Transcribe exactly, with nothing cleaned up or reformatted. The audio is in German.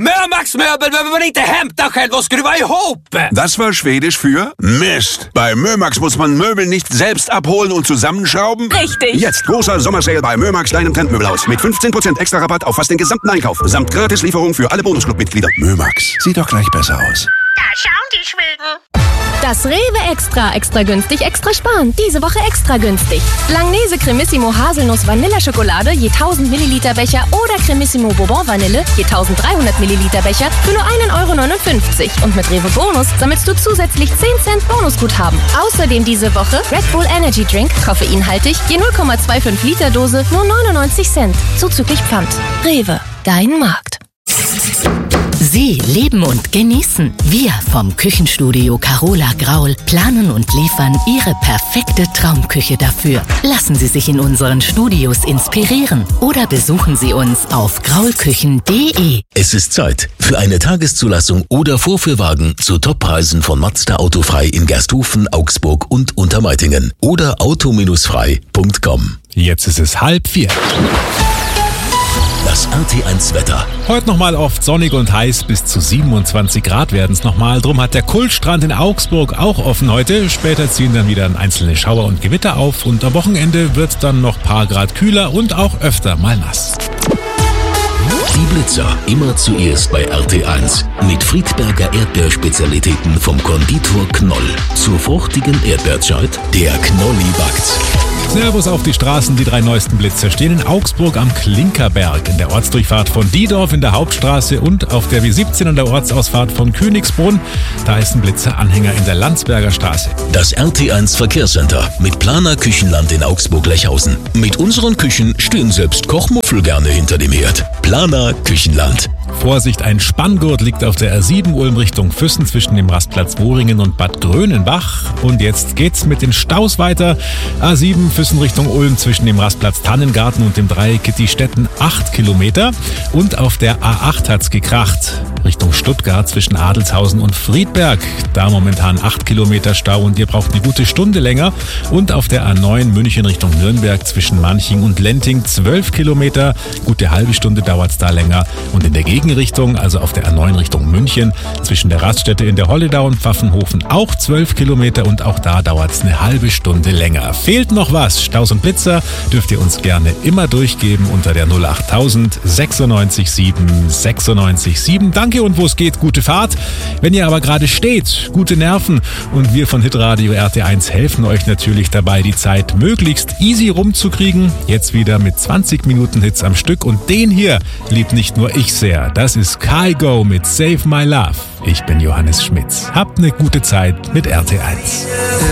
Mörmax Möbel behöver man inte hämta själv och skruva ihop. Das war Schwedisch für Mist. Bei Mörmax muss man Möbel nicht selbst abholen und zusammenschrauben. Richtig. Jetzt großer Sommersale bei Mörmax, deinem Trendmöbelhaus. Mit fünfzehn Prozent extra Rabatt auf fast den gesamten Einkauf. Samt Gratislieferung für alle Bonusclub-Mitglieder. Mörmax, sieht doch gleich besser aus. Da schauen die Schweden. Das Rewe Extra, extra günstig, extra sparen. Diese Woche extra günstig. Langnese Cremissimo Haselnuss Vanilleschokolade je tausend Milliliter Becher oder Cremissimo Bourbon Vanille je eintausenddreihundert Milliliter Becher für nur ein Euro neunundfünfzig. Und mit Rewe Bonus sammelst du zusätzlich zehn Cent Bonusguthaben. Außerdem diese Woche Red Bull Energy Drink, koffeinhaltig, je null Komma fünfundzwanzig Liter Dose, nur neunundneunzig Cent. Zuzüglich Pfand. Rewe, dein Markt. Sie leben und genießen. Wir vom Küchenstudio Carola Graul planen und liefern Ihre perfekte Traumküche dafür. Lassen Sie sich in unseren Studios inspirieren oder besuchen Sie uns auf graulküchen punkt de. Es ist Zeit für eine Tageszulassung oder Vorführwagen zu Toppreisen von Mazda Autofrei in Gersthofen, Augsburg und Untermeitingen oder auto frei punkt com. Jetzt ist es halb vier. Das R T eins Wetter. Heute nochmal oft sonnig und heiß, bis zu siebenundzwanzig Grad werden es nochmal. Drum hat der Kultstrand in Augsburg auch offen heute. Später ziehen dann wieder einzelne Schauer und Gewitter auf und am Wochenende wird es dann noch ein paar Grad kühler und auch öfter mal nass. Die Blitzer immer zuerst bei R T eins. Mit Friedberger Erdbeerspezialitäten vom Konditor Knoll. Zur fruchtigen Erdbeerzeit, der Knolli backt. Servus auf die Straßen, die drei neuesten Blitzer stehen in Augsburg am Klinkerberg, in der Ortsdurchfahrt von Diedorf in der Hauptstraße und auf der W siebzehn an der Ortsausfahrt von Königsbrunn. Da ist ein Blitzeranhänger in der Landsberger Straße. Das R T eins Verkehrscenter mit Planer Küchenland in Augsburg-Lechhausen. Mit unseren Küchen stehen selbst Kochmuffel gerne hinter dem Herd. Planer Küchenland. Vorsicht, ein Spanngurt liegt auf der R sieben Ulm Richtung Füssen zwischen dem Rastplatz Wohringen und Bad Grönenbach. Und jetzt geht's mit den Staus weiter. A sieben Füssen Richtung Ulm zwischen dem Rastplatz Tannengarten und dem Dreieck Kittistetten acht Kilometer. Und auf der A acht hat's gekracht. Richtung Stuttgart zwischen Adelshausen und Friedberg. Da momentan acht Kilometer Stau und ihr braucht eine gute Stunde länger. Und auf der A neun München Richtung Nürnberg zwischen Manching und Lenting zwölf Kilometer. Gute halbe Stunde dauert's da länger. Und in der Gegenrichtung, also auf der A neun Richtung München, zwischen der Raststätte in der Holledau und Pfaffenhofen auch zwölf Kilometer und auch da dauert's eine halbe Stunde länger. Fehlt noch was? Staus und Blitzer dürft ihr uns gerne immer durchgeben unter der null achttausend sechsundneunzig sieben sechsundneunzig sieben. Danke und wo es geht, gute Fahrt. Wenn ihr aber gerade steht, gute Nerven und wir von Hitradio R T eins helfen euch natürlich dabei, die Zeit möglichst easy rumzukriegen. Jetzt wieder mit zwanzig Minuten Hits am Stück und den hier liebt nicht nur ich sehr. Das ist Kygo mit Save My Love. Ich bin Johannes Schmitz. Habt eine gute Zeit mit R T eins.